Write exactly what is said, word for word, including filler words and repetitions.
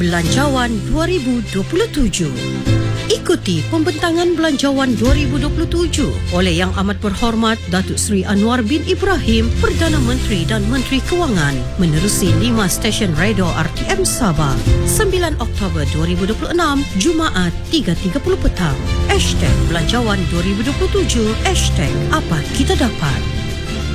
Belanjawan dua ribu dua puluh tujuh. Ikuti pembentangan Belanjawan dua ribu dua puluh tujuh oleh Yang Amat Berhormat Datuk Seri Anwar bin Ibrahim, Perdana Menteri dan Menteri Kewangan, menerusi lima stesen radio R T M Sabah. sembilan Oktober dua ribu dua puluh enam, Jumaat tiga tiga puluh petang. Hashtag Belanjawan dua ribu dua puluh tujuh. Hashtag Apa Kita Dapat.